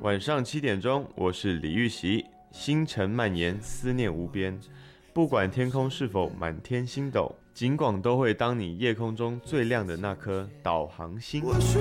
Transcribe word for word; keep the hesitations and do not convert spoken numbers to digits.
晚上七点钟，我是李玉玺。星辰蔓延，思念无边。不管天空是否满天星斗，尽管都会当你夜空中最亮的那颗导航星。 我需